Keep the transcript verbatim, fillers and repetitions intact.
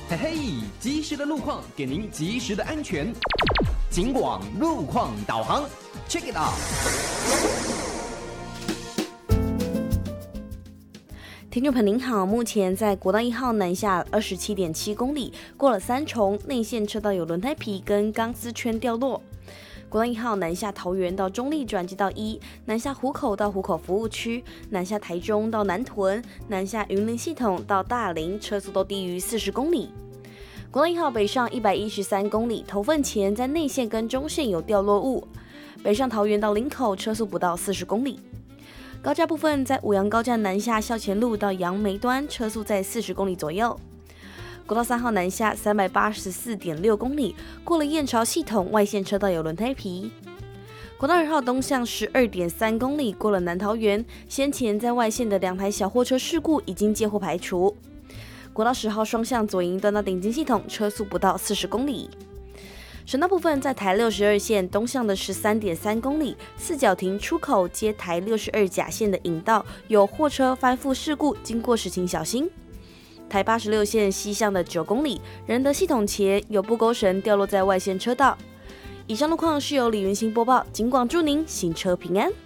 嘿嘿，及时的路况给您及时的安全。警广路况导航 ，check it out。 听众朋友您好，目前在国道一号南下二十七点七公里，过了三重，内线车道有轮胎皮跟钢丝圈掉落。国道一号南下桃园到中立转接道一，南下湖口到湖口服务区，南下台中到南屯，南下云林系统到大林，车速都低于四十公里。国道一号北上一百一十三公里，头份前在内线跟中线有掉落物，北上桃园到林口车速不到四十公里。高架部分在五杨高架南下校前路到杨梅端，车速在四十公里左右。国道三号南下三百八十四点六公里，过了燕巢系统，外线车道有轮胎皮。国道二号东向十二点三公里，过了南桃园，先前在外线的两台小货车事故已经接获排除。国道十号双向左营端到顶金系统，车速不到四十公里。省道部分在台六十二线东向的十三点三公里，四角亭出口接台六十二甲线的引道有货车翻覆事故，经过时请小心。台八十六线西向的九公里，仁德系统前有布钩绳掉落在外线车道。以上路况是由李云兴播报，警广祝您行车平安。